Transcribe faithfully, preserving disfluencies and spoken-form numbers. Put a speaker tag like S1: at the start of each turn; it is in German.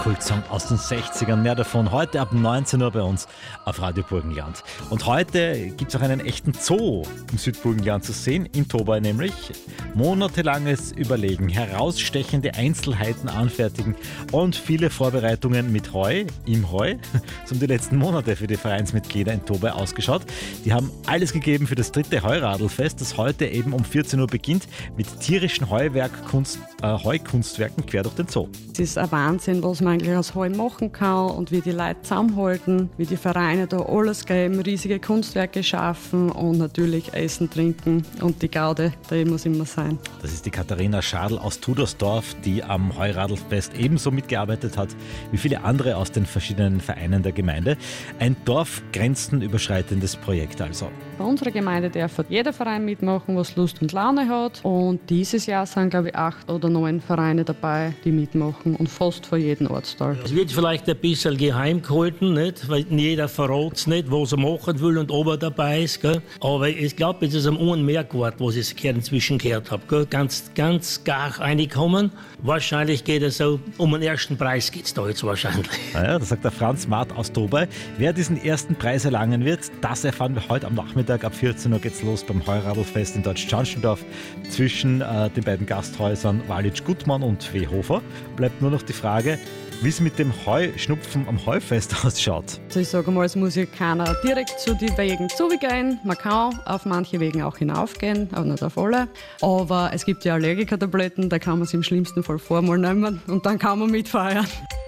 S1: Kultsong aus den sechzigern. Mehr davon heute ab neunzehn Uhr bei uns auf Radio Burgenland. Und heute gibt es auch einen echten Zoo im Südburgenland zu sehen, in Tobau nämlich. Monatelanges Überlegen, herausstechende Einzelheiten anfertigen und viele Vorbereitungen mit Heu, im Heu. So haben die letzten Monate für die Vereinsmitglieder in Tobau ausgeschaut. Die haben alles gegeben für das dritte Heuradlfest, das heute eben um vierzehn Uhr beginnt mit tierischen Heuwerkkunst, äh, Heukunstwerken quer durch den Zoo.
S2: Es ist ein Wahnsinn, was man eigentlich aus Heu machen kann und wie die Leute zusammenhalten, wie die Vereine da alles geben, riesige Kunstwerke schaffen und natürlich essen, trinken und die Gaude, die muss immer sein.
S1: Das ist die Katharina Schadl aus Tudersdorf, die am Heuradlfest ebenso mitgearbeitet hat wie viele andere aus den verschiedenen Vereinen der Gemeinde. Ein dorfgrenzenüberschreitendes Projekt also.
S2: Bei unserer Gemeinde darf jeder Verein mitmachen, was Lust und Laune hat. Und dieses Jahr sind, glaube ich, acht oder neun Vereine dabei, die mitmachen und fast von jedem Ortsteil.
S3: Es wird vielleicht ein bisschen geheim gehalten, nicht? Weil jeder verrät es nicht, was er machen will und ob er dabei ist. Gell? Aber ich glaube, es ist am einen mehr geworden, was ich inzwischen gehört habe. Gell? Ganz, ganz gar reingekommen. Wahrscheinlich geht es so, um den ersten Preis geht es da jetzt wahrscheinlich.
S1: Naja, das sagt der Franz Maat aus Tobau. Wer diesen ersten Preis erlangen wird, das erfahren wir heute am Nachmittag. Ab vierzehn Uhr geht's los beim Heuradlfest in Deutsch-Scharnstendorf zwischen äh, den beiden Gasthäusern Walitsch-Gutmann und Fehofer. Bleibt nur noch die Frage, wie es mit dem Heuschnupfen am Heufest ausschaut.
S2: Also ich sage mal, es muss ja keiner direkt zu den Wegen zugehen. Man kann auf manche Wegen auch hinaufgehen, aber nicht auf alle. Aber es gibt ja Allergikertabletten, da kann man es im schlimmsten Fall vormal nehmen und dann kann man mitfeiern.